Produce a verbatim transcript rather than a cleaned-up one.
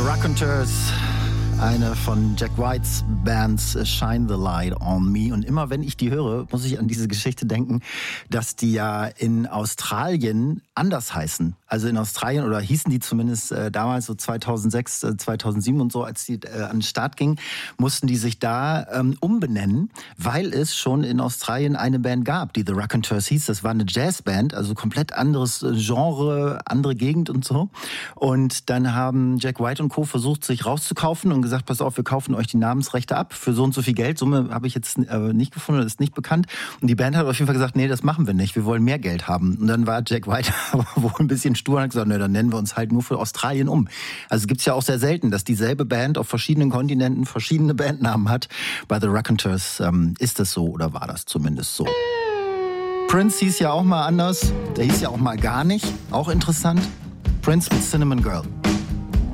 Raconteurs, eine von Jack Whites Bands, Shine the Light on Me. Und immer wenn ich die höre, muss ich an diese Geschichte denken, dass die ja in Australien anders heißen. Also in Australien, oder hießen die zumindest äh, damals so zweitausendsechs, äh, zweitausendsieben und so, als die äh, an den Start gingen, mussten die sich da ähm, umbenennen, weil es schon in Australien eine Band gab, die The Raconteurs hieß. Das war eine Jazzband, also komplett anderes Genre, andere Gegend und so. Und dann haben Jack White und Co. versucht, sich rauszukaufen und gesagt, pass auf, wir kaufen euch die Namensrechte ab für so und so viel Geld. Summe habe ich jetzt äh, nicht gefunden, das ist nicht bekannt. Und die Band hat auf jeden Fall gesagt, nee, das machen wir nicht, wir wollen mehr Geld haben. Und dann war Jack White aber wohl ein bisschen stur und hat gesagt, nee, dann nennen wir uns halt nur für Australien um. Also es gibt's ja auch sehr selten, dass dieselbe Band auf verschiedenen Kontinenten verschiedene Bandnamen hat. Bei The Raconteurs ähm, ist das so, oder war das zumindest so. Prince hieß ja auch mal anders, der hieß ja auch mal gar nicht, auch interessant. Prince mit Cinnamon Girl.